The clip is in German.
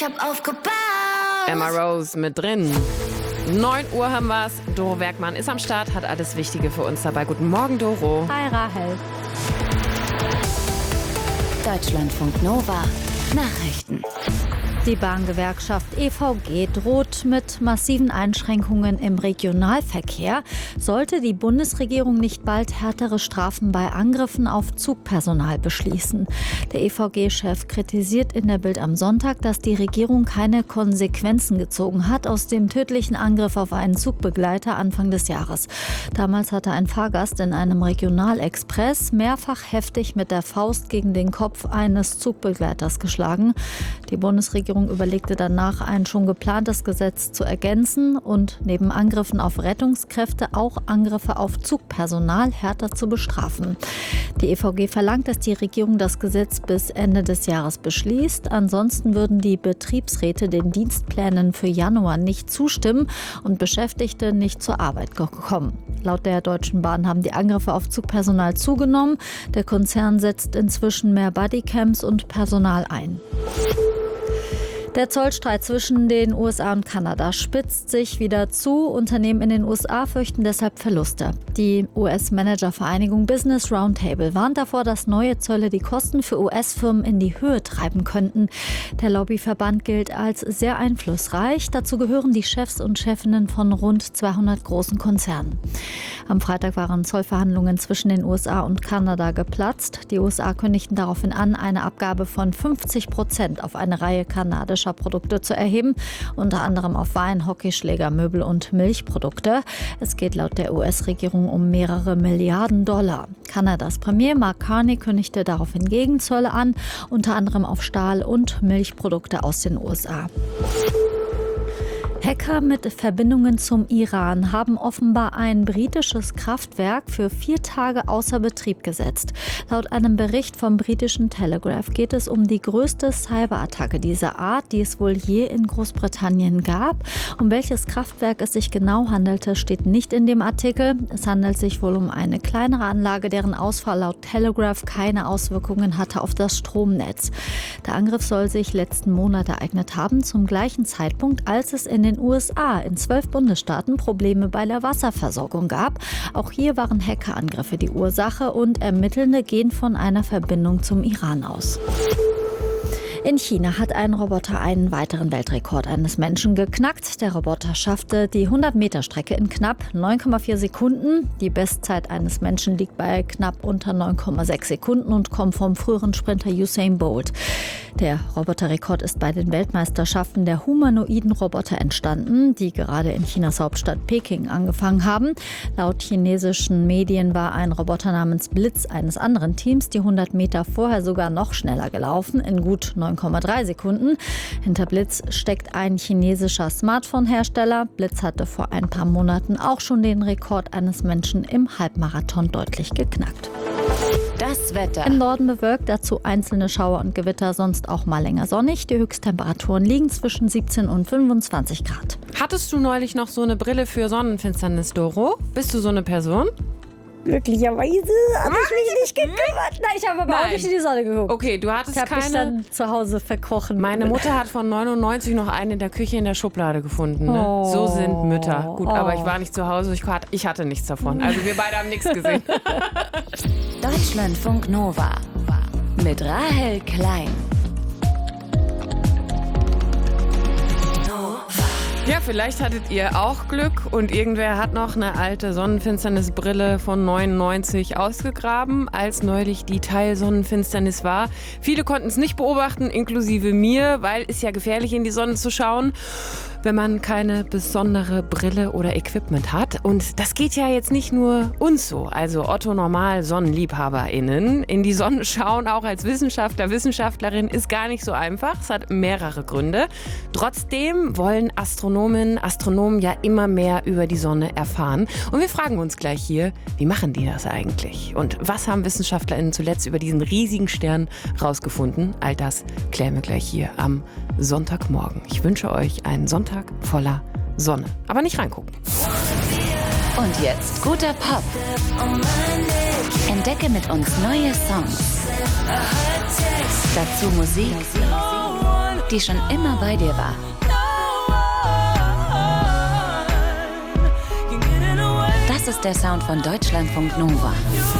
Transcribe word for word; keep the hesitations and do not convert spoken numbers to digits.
Ich hab aufgebaut. Emma Rose mit drin. neun Uhr haben wir's. Doro Werkmann ist am Start, hat alles Wichtige für uns dabei. Guten Morgen, Doro. Hi, Rahel. Deutschlandfunk Nova. Nachrichten. Die Bahngewerkschaft E V G droht mit massiven Einschränkungen im Regionalverkehr, sollte die Bundesregierung nicht bald härtere Strafen bei Angriffen auf Zugpersonal beschließen. Der E V G-Chef kritisiert in der Bild am Sonntag, dass die Regierung keine Konsequenzen gezogen hat aus dem tödlichen Angriff auf einen Zugbegleiter Anfang des Jahres. Damals hatte ein Fahrgast in einem Regionalexpress mehrfach heftig mit der Faust gegen den Kopf eines Zugbegleiters geschlagen. Die Bundesregierung überlegte danach, ein schon geplantes Gesetz zu ergänzen und neben Angriffen auf Rettungskräfte auch Angriffe auf Zugpersonal härter zu bestrafen. Die E V G verlangt, dass die Regierung das Gesetz bis Ende des Jahres beschließt. Ansonsten würden die Betriebsräte den Dienstplänen für Januar nicht zustimmen und Beschäftigte nicht zur Arbeit kommen. Laut der Deutschen Bahn haben die Angriffe auf Zugpersonal zugenommen. Der Konzern setzt inzwischen mehr Bodycams und Personal ein. Der Zollstreit zwischen den U S A und Kanada spitzt sich wieder zu. Unternehmen in den U S A fürchten deshalb Verluste. Die U S-Managervereinigung Business Roundtable warnt davor, dass neue Zölle die Kosten für U S-Firmen in die Höhe treiben könnten. Der Lobbyverband gilt als sehr einflussreich. Dazu gehören die Chefs und Chefinnen von rund zweihundert großen Konzernen. Am Freitag waren Zollverhandlungen zwischen den U S A und Kanada geplatzt. Die U S A kündigten daraufhin an, eine Abgabe von fünfzig Prozent auf eine Reihe kanadischer Produkte zu erheben, unter anderem auf Wein, Hockeyschläger, Möbel und Milchprodukte. Es geht laut der U S-Regierung um mehrere Milliarden Dollar. Kanadas Premier Mark Carney kündigte daraufhin Gegenzölle an, unter anderem auf Stahl- und Milchprodukte aus den U S A. Hacker mit Verbindungen zum Iran haben offenbar ein britisches Kraftwerk für vier Tage außer Betrieb gesetzt. Laut einem Bericht vom britischen Telegraph geht es um die größte Cyberattacke dieser Art, die es wohl je in Großbritannien gab. Um welches Kraftwerk es sich genau handelte, steht nicht in dem Artikel. Es handelt sich wohl um eine kleinere Anlage, deren Ausfall laut Telegraph keine Auswirkungen hatte auf das Stromnetz. Der Angriff soll sich letzten Monat ereignet haben, zum gleichen Zeitpunkt, als es in den U S A in zwölf Bundesstaaten Probleme bei der Wasserversorgung gab. Auch hier waren Hackerangriffe die Ursache und Ermittelnde gehen von einer Verbindung zum Iran aus. In China hat ein Roboter einen weiteren Weltrekord eines Menschen geknackt. Der Roboter schaffte die hundert-Meter-Strecke in knapp neun Komma vier Sekunden. Die Bestzeit eines Menschen liegt bei knapp unter neun Komma sechs Sekunden und kommt vom früheren Sprinter Usain Bolt. Der Roboterrekord ist bei den Weltmeisterschaften der humanoiden Roboter entstanden, die gerade in Chinas Hauptstadt Peking angefangen haben. Laut chinesischen Medien war ein Roboter namens Blitz eines anderen Teams die hundert Meter vorher sogar noch schneller gelaufen, in gut neun Komma drei Sekunden. Hinter Blitz steckt ein chinesischer Smartphone-Hersteller. Blitz hatte vor ein paar Monaten auch schon den Rekord eines Menschen im Halbmarathon deutlich geknackt. Das Wetter. Im Norden bewölkt, dazu einzelne Schauer und Gewitter, sonst auch mal länger sonnig. Die Höchsttemperaturen liegen zwischen siebzehn und fünfundzwanzig Grad. Hattest du neulich noch so eine Brille für Sonnenfinsternis, Doro? Bist du so eine Person? Glücklicherweise habe ich mich nicht gekümmert. Nein, ich habe aber Nein. auch nicht in die Sonne geguckt. Okay, du hattest Ich habe mich keine... dann zu Hause verkrochen. Meine Mutter hat von neunundneunzig noch einen in der Küche in der Schublade gefunden. Ne? Oh. So sind Mütter. Gut, Oh. aber ich war nicht zu Hause, ich hatte, ich hatte nichts davon. Also wir beide haben nichts gesehen. Deutschlandfunk Nova. Mit Rahel Klein. Ja, vielleicht hattet ihr auch Glück und irgendwer hat noch eine alte Sonnenfinsternisbrille von neunundneunzig ausgegraben, als neulich die Teilsonnenfinsternis war. Viele konnten es nicht beobachten, inklusive mir, weil es ja gefährlich in die Sonne zu schauen, wenn man keine besondere Brille oder Equipment hat. Und das geht ja jetzt nicht nur uns so, also Otto-Normal-SonnenliebhaberInnen. In die Sonne schauen, auch als Wissenschaftler, Wissenschaftlerin, ist gar nicht so einfach. Es hat mehrere Gründe. Trotzdem wollen Astronomen, Astronomen ja immer mehr über die Sonne erfahren. Und wir fragen uns gleich hier, wie machen die das eigentlich? Und was haben WissenschaftlerInnen zuletzt über diesen riesigen Stern rausgefunden? All das klären wir gleich hier am Sonntagmorgen. Ich wünsche euch einen Sonntag voller Sonne. Aber nicht reingucken. Und jetzt guter Pop. Entdecke mit uns neue Songs. Dazu Musik die schon immer bei dir war. Das ist der Sound von Deutschlandfunk Nova.